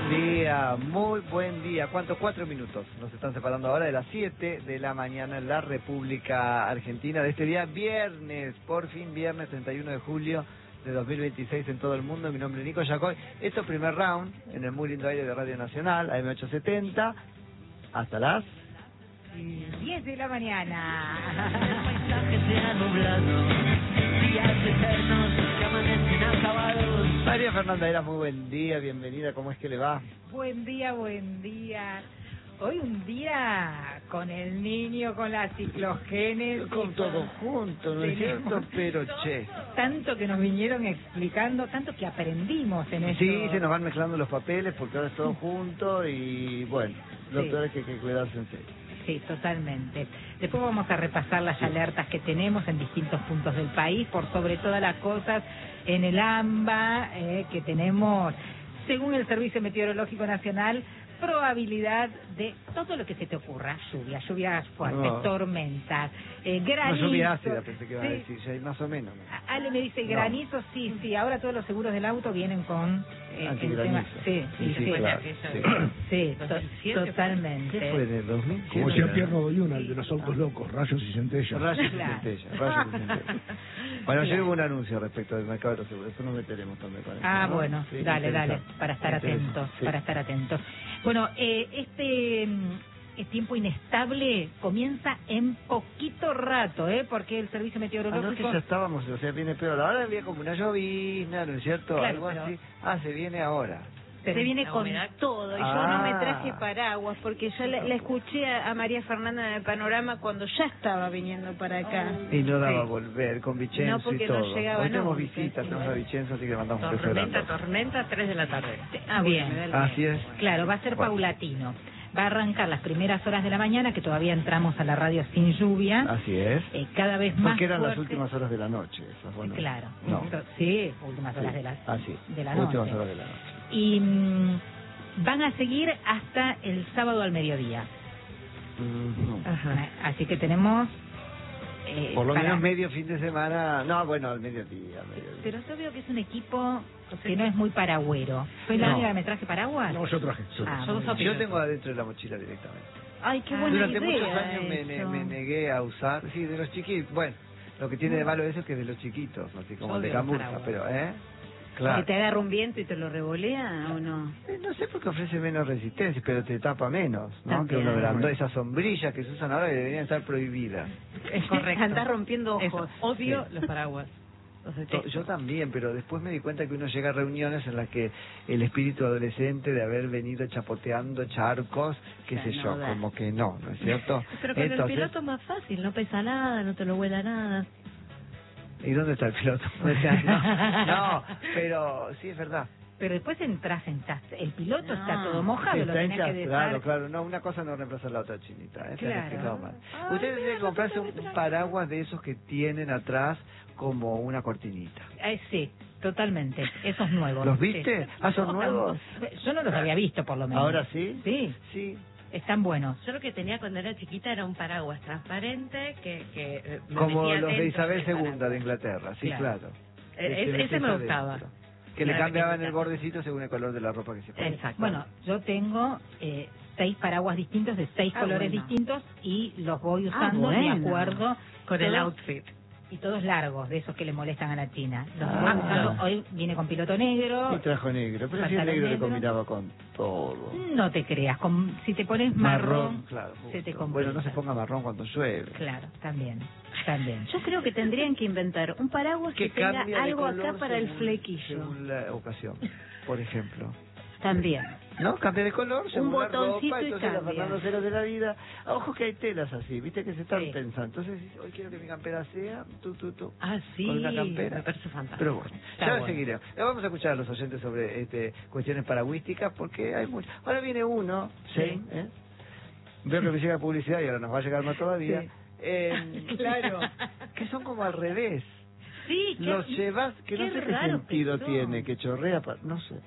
muy buen día. ¿Cuántos? 4 minutos. Nos están separando ahora de las 7 de la mañana en la República Argentina de este día viernes, por fin viernes 31 de julio de 2026 en todo el mundo. Mi nombre es Nico Yacoy. Esto es primer round en el muy lindo aire de Radio Nacional, AM870, hasta las 10 de la mañana. El paisaje se ha nublado, días eternos que amanecen acabados. María Fernanda Era, muy buen día, bienvenida, ¿cómo es que le va? Buen día, buen día. Hoy un día con el niño, con la ciclogénesis. Con todo junto, ¿no es cierto? Pero che. Tanto que nos vinieron explicando, tanto que aprendimos en eso. Sí, se nos van mezclando los papeles porque ahora es todo junto y bueno, lo Sí. peor es que hay que cuidarse en serio. Sí, totalmente. Después vamos a repasar las alertas que tenemos en distintos puntos del país, por sobre todas las cosas en el AMBA, que tenemos, según el Servicio Meteorológico Nacional, probabilidad de todo lo que se te ocurra. Lluvias fuertes, No. tormentas, No, granizo. lluvia ácida pensé que iba a Sí. decir, ya hay más o menos. ¿no? Ale me dice No. granizo, sí, ahora todos los seguros del auto vienen con el Antigranizo. tema. Sí, claro, sí. Sí, 2007, totalmente. ¿Qué fue de 2000? Como decía Pierno Doyuna, el de los autos locos, rayos y centellas. Rayos y Claro. centellas, rayos y centellas. Bueno, ayer hubo un anuncio respecto del mercado de los seguros, eso nos meteremos también con eso, Ah, ¿no? bueno, Sí, dale, interesante. para estar Interesante, atentos, sí. para estar atentos. Bueno, este tiempo inestable comienza en poquito rato, porque el Servicio Anoche Meteorológico... ya estábamos, o sea, viene peor. Ahora había como una llovizna, ¿no es cierto? Claro, Algo pero- así. Ah, se viene ahora. Se viene La con humedad. todo y Ah. yo no me traje paraguas porque yo la escuché a María Fernanda en el panorama cuando ya estaba viniendo para acá. Y no daba Sí. volver con Vicenzo No, porque y no todo. llegaba Hoy tenemos nunca, visitas, sí. tenemos a Vicenzo, así que le mandamos un beso grande. Tormenta, 3 de la tarde. Bien. me da el Así es. Claro, va a ser Bueno. paulatino. Va a arrancar las primeras horas de la mañana, que todavía entramos a la radio sin lluvia, Así es. cada vez más Porque eran las fuerte. últimas horas de la noche. Esas, bueno. Claro, No. sí, últimas horas Sí. de la, Ah, sí. de la Últimas noche. horas de la noche. Y van a seguir hasta el sábado al mediodía. Ujú. Así que tenemos... Por lo para- menos medio fin de semana. No, bueno, al mediodía. Pero yo veo que es un equipo que no es muy paragüero. ¿Soy la No. única que me traje paraguas? No, yo traje. Ah, Yo muy uso bien. Yo tengo adentro de la mochila directamente. Ay, qué buena Durante idea. muchos años eso. me negué a usar, sí, de los chiquitos. Bueno, lo que tiene de malo eso es que es de los chiquitos, así como Yo el de de los Camurza, paraguas. pero, ¿Que Claro. te agarra un viento y te lo revolea o no? No sé por qué ofrece menos resistencia, pero te tapa menos, ¿no? También. Que uno grande, esas sombrillas que se usan ahora que deberían estar prohibidas. Es correcto. Andás rompiendo Eso. ojos. Odio los paraguas. Los detesto. Yo también, pero después me di cuenta que uno llega a reuniones en las que el espíritu adolescente de haber venido chapoteando charcos, qué Ya sé no yo, da. como que no es cierto? Pero con Entonces, el piloto es más fácil, no pesa nada, no te lo vuela nada. ¿y dónde está el piloto? O sea, no, pero sí es verdad. Pero después entras, el piloto No. está todo mojado, lo Está tenés que dejar. claro, no, una cosa no reemplaza la otra, Chinita, se han Claro. explicado mal. Ay, Ustedes mira, deben comprarse un paraguas de esos que tienen atrás como una cortinita. Sí, totalmente, esos nuevos. ¿Los viste? Sí. Ah, ¿son nuevos? Yo no los había visto, por lo menos. ¿Ahora sí? Sí, Sí. están buenos. Yo lo que tenía cuando era chiquita era un paraguas transparente que me Como metía los de dentro Isabel del II paraguas. de Inglaterra, sí, Claro. claro. Ese me gustaba. adentro. Que le Claro, cambiaban que el bordecito según el color de la ropa que se ponía. Exacto. Bueno, yo tengo 6 paraguas distintos de 6 Ah, colores bueno. distintos y los voy Ah, usando de bueno. acuerdo Con el todos- outfit. y todos largos, de esos que le molestan a la China. Los Ah. voy usando. Hoy viene con piloto negro. Y trajo negro, pero si el pantalón negro le negro. combinaba con todo. No te creas, si te pones marrón, claro. se te justo. complica. Bueno, no se ponga marrón cuando llueve. Claro, también. Yo creo que tendrían que inventar un paraguas que tenga cambia de algo color acá para el según- flequillo. Según la ocasión, por ejemplo. También. ¿No? Cambia de color según la botoncito ropa, y entonces la cambia. Fernando Cero de la vida. Ojo que hay telas así, viste que se están Sí. pensando. Entonces, hoy quiero que mi campera sea tú. Ah, sí. Con una campera. Me parece fantástico. Pero bueno, Está ya bueno. seguiremos. Vamos a escuchar a los oyentes sobre cuestiones paragüísticas porque hay mucho. Ahora viene uno, Sí. Veo que me llega publicidad y ahora nos va a llegar más todavía. Sí. Claro. Que son como al revés. Sí, Los llevas, que no qué sé qué raro sentido que son. tiene, que chorrea, no sé.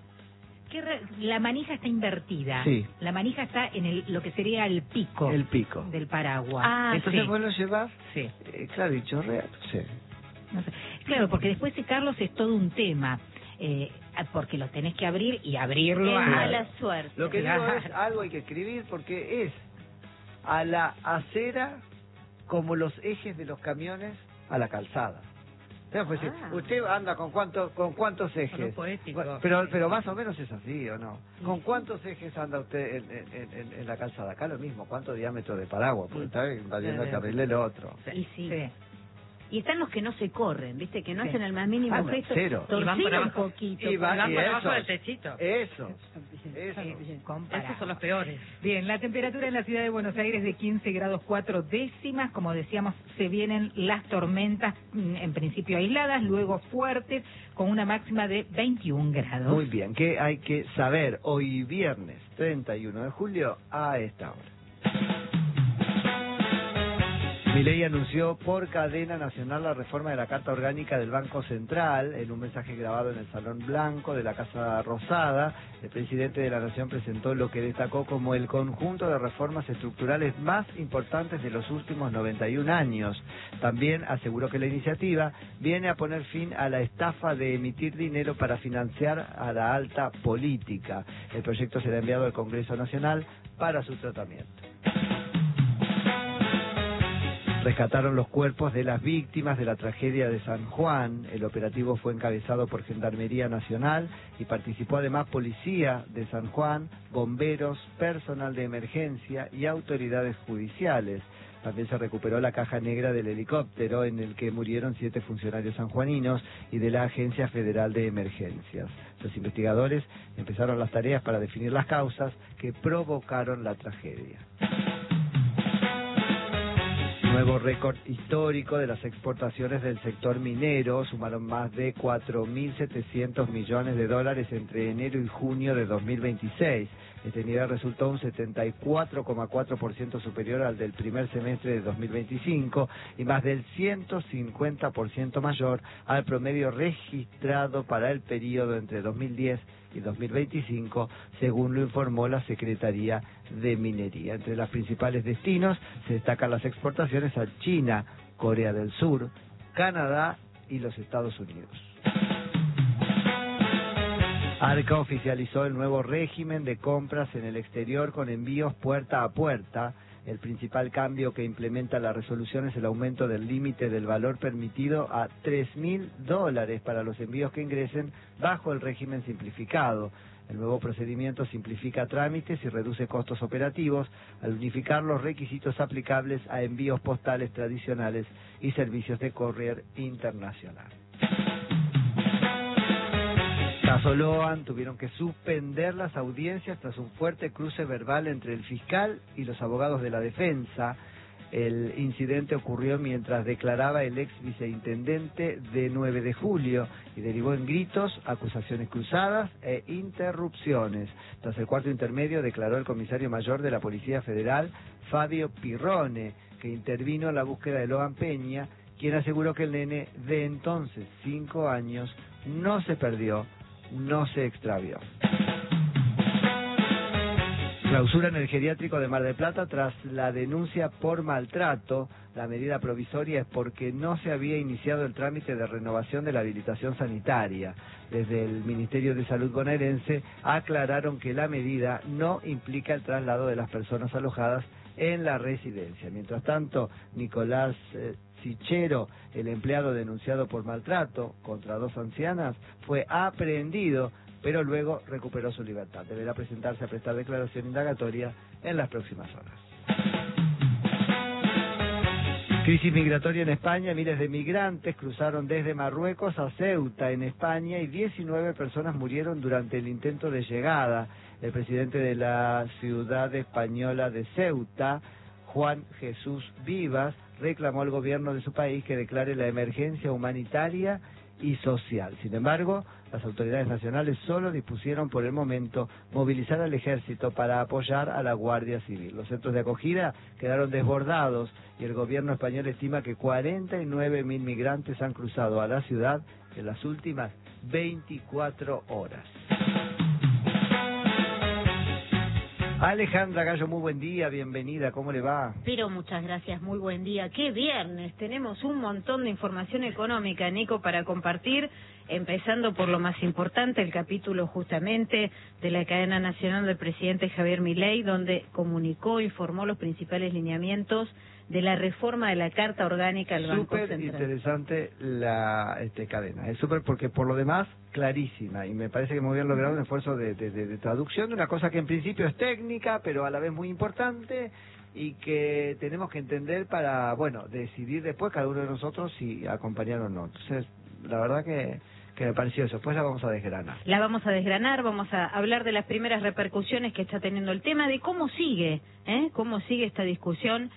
La manija está invertida. Sí. La manija está en lo que sería el pico, El pico. del paraguas. Ah, Entonces sí. vos lo llevas, Sí. claro, y chorrea, no sé. No sé. Claro, porque después secarlos es todo un tema. porque lo tenés que abrir y abrirlo Es a mala suerte. Lo que digo es, algo hay que escribir porque es a la acera como los ejes de los camiones a la calzada. Pues, usted anda con cuántos ejes. Con lo poético. Pero más o menos es así, ¿o no? ¿Con cuántos ejes anda usted en la calzada? Acá lo mismo, ¿cuánto diámetro de paraguas? Porque está invadiendo el carril del otro. Y sí. Y están los que no se corren, ¿viste? Que no hacen el más mínimo gesto. Cero. Y van por Torcieron un abajo. poquito. Y van por abajo del techito. Eso. Esos son los peores. Bien, la temperatura en la ciudad de Buenos Aires de 15 grados 4 décimas. Como decíamos, se vienen las tormentas, en principio aisladas, luego fuertes, con una máxima de 21 grados. Muy bien, ¿qué hay que saber hoy viernes 31 de julio a esta hora? Milei anunció por cadena nacional la reforma de la Carta Orgánica del Banco Central. En un mensaje grabado en el Salón Blanco de la Casa Rosada, el presidente de la Nación presentó lo que destacó como el conjunto de reformas estructurales más importantes de los últimos 91 años. También aseguró que la iniciativa viene a poner fin a la estafa de emitir dinero para financiar a la alta política. El proyecto será enviado al Congreso Nacional para su tratamiento. Rescataron los cuerpos de las víctimas de la tragedia de San Juan. El operativo fue encabezado por Gendarmería Nacional y participó además policía de San Juan, bomberos, personal de emergencia y autoridades judiciales. También se recuperó la caja negra del helicóptero en el que murieron 7 funcionarios sanjuaninos y de la Agencia Federal de Emergencias. Los investigadores empezaron las tareas para definir las causas que provocaron la tragedia. Nuevo récord histórico de las exportaciones del sector minero, sumaron más de 4.700 millones de dólares entre enero y junio de 2026. Este nivel resultó un 74,4% superior al del primer semestre de 2025 y más del 150% mayor al promedio registrado para el periodo entre 2010 y 2025, según lo informó la Secretaría de Minería. Entre los principales destinos se destacan las exportaciones a China, Corea del Sur, Canadá y los Estados Unidos. Arca oficializó el nuevo régimen de compras en el exterior con envíos puerta a puerta. El principal cambio que implementa la resolución es el aumento del límite del valor permitido a $3.000 para los envíos que ingresen bajo el régimen simplificado. El nuevo procedimiento simplifica trámites y reduce costos operativos al unificar los requisitos aplicables a envíos postales tradicionales y servicios de courier internacional. Caso Loan, tuvieron que suspender las audiencias tras un fuerte cruce verbal entre el fiscal y los abogados de la defensa. El incidente ocurrió mientras declaraba el ex viceintendente de 9 de julio y derivó en gritos, acusaciones cruzadas e interrupciones. Tras el cuarto intermedio declaró el comisario mayor de la Policía Federal, Fabio Pirrone, que intervino en la búsqueda de Loan Peña, quien aseguró que el nene de entonces 5 años no se perdió, no se extravió. Clausura en el geriátrico de Mar del Plata tras la denuncia por maltrato. La medida provisoria es porque no se había iniciado el trámite de renovación de la habilitación sanitaria. Desde el Ministerio de Salud bonaerense aclararon que la medida no implica el traslado de las personas alojadas en la residencia. Mientras tanto, Nicolás Sichero, el empleado denunciado por maltrato contra 2 ancianas, fue aprehendido, pero luego recuperó su libertad. Deberá presentarse a prestar declaración indagatoria en las próximas horas. Crisis migratoria en España. Miles de migrantes cruzaron desde Marruecos a Ceuta, en España, y 19 personas murieron durante el intento de llegada. El presidente de la ciudad española de Ceuta, Juan Jesús Vivas, reclamó al gobierno de su país que declare la emergencia humanitaria y social. Sin embargo, las autoridades nacionales solo dispusieron por el momento movilizar al ejército para apoyar a la Guardia Civil. Los centros de acogida quedaron desbordados y el gobierno español estima que 49.000 migrantes han cruzado a la ciudad en las últimas 24 horas. Alejandra Gallo, muy buen día, bienvenida, ¿cómo le va? Pero muchas gracias, muy buen día. ¡Qué viernes! Tenemos un montón de información económica, Nico, para compartir, empezando por lo más importante, el capítulo justamente de la cadena nacional del presidente Javier Milei, donde informó los principales lineamientos de la reforma de la Carta Orgánica del Banco Súper Central. interesante la cadena, es súper porque por lo demás clarísima y me parece que muy bien logrado un esfuerzo de traducción de una cosa que en principio es técnica pero a la vez muy importante y que tenemos que entender para, bueno, decidir después cada uno de nosotros si acompañar o no. Entonces, la verdad que me pareció eso. Después la vamos a desgranar. La vamos a desgranar, vamos a hablar de las primeras repercusiones que está teniendo el tema, de cómo sigue esta discusión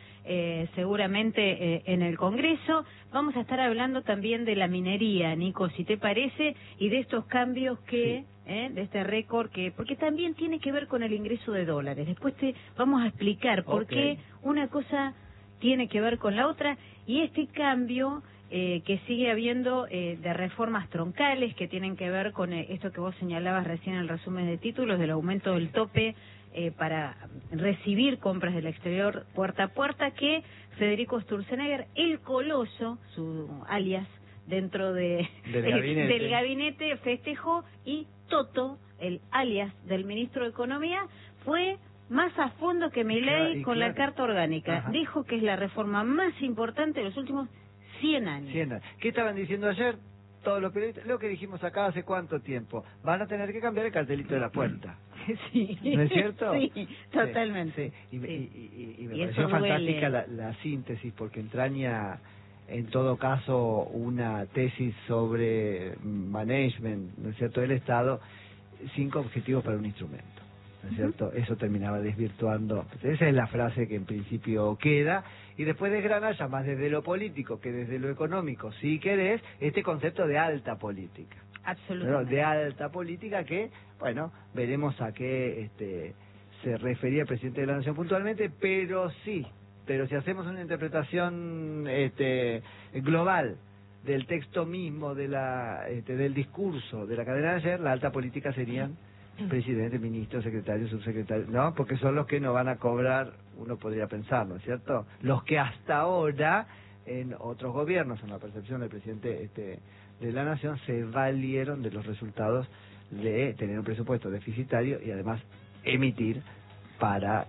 seguramente en el Congreso. Vamos a estar hablando también de la minería, Nico, si te parece, y de estos cambios que, de este récord, porque también tiene que ver con el ingreso de dólares. Después te vamos a explicar por qué una cosa tiene que ver con la otra, y este cambio que sigue habiendo de reformas troncales que tienen que ver con esto que vos señalabas recién en el resumen de títulos, del aumento del tope para recibir compras del exterior puerta a puerta, que Federico Sturzenegger, el coloso, su alias dentro del gabinete, festejó, y Toto, el alias del ministro de Economía, fue más a fondo que Milei con la Carta Orgánica. Ajá. Dijo que es la reforma más importante de los últimos 100 años. 100 años. ¿Qué estaban diciendo ayer? Todos los periodistas, lo que dijimos acá hace cuánto tiempo. Van a tener que cambiar el cartelito de la puerta. Sí. ¿No es cierto? Sí, totalmente. Sí. Y me pareció fantástica la síntesis, porque entraña, en todo caso, una tesis sobre management, ¿no es cierto?, del Estado, 5 objetivos para un instrumento. ¿No es cierto? Eso terminaba desvirtuando. Esa es la frase que en principio queda, y después desgrana ya más desde lo político que desde lo económico, si querés, este concepto de alta política. Absolutamente. De alta política que, bueno, veremos a qué se refería el presidente de la Nación puntualmente, pero si hacemos una interpretación global del texto mismo, del discurso de la cadena de ayer, la alta política serían presidente, ministro, secretario, subsecretario, ¿no? Porque son los que no van a cobrar, uno podría pensar, ¿no es cierto? Los que hasta ahora, en otros gobiernos, en la percepción del presidente de la Nación, se valieron de los resultados de tener un presupuesto deficitario y además emitir para,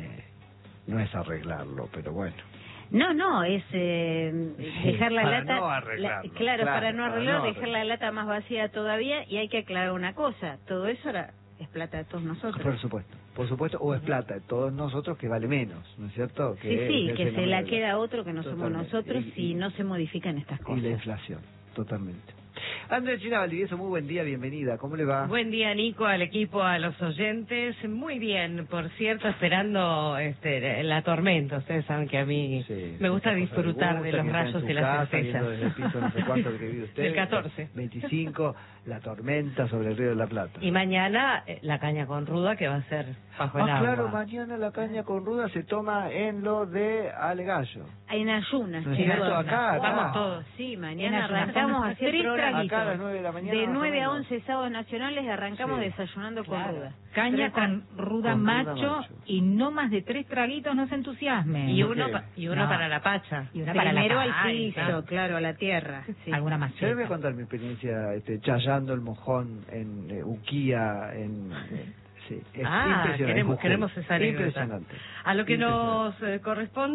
no es arreglarlo, pero bueno. No, es dejar la lata... No arreglarlo, claro, para no arreglarlo, no dejar la lata más vacía todavía, y hay que aclarar una cosa, todo eso ahora es plata de todos nosotros. Por supuesto, o es plata de todos nosotros que vale menos, ¿no es cierto? Que se la queda otro que no somos nosotros si no se modifican estas cosas. Y la inflación, totalmente. Andrea China Valdivieso, muy buen día, bienvenida, ¿cómo le va? Buen día, Nico, al equipo, a los oyentes. Muy bien, por cierto, esperando la tormenta. Ustedes saben que a mí me gusta disfrutar de los rayos y las certezas. Desde el piso no sé cuánto que vive usted. El 14. 25, la tormenta sobre el Río de la Plata. Y mañana la caña con ruda, que va a ser bajo el agua. Claro, mañana la caña con ruda se toma en lo de Alegallo. En ayunas, ¿No es cierto? Acá. Vamos todos. Sí, mañana arrancamos a hacer 3 traguitos. Acá a las 9 de la mañana. De 9 a 11 sábados nacionales arrancamos desayunando con ruda. Caña con ruda macho y no más de 3 traguitos, no se entusiasme. Y uno para la pacha. Y una para primero la al piso, claro, a la tierra. Sí. Alguna más. Yo les voy a contar mi experiencia chayando el mojón en Uquía, sí, es impresionante. Queremos esa anécdota. Impresionante. A lo que nos corresponde.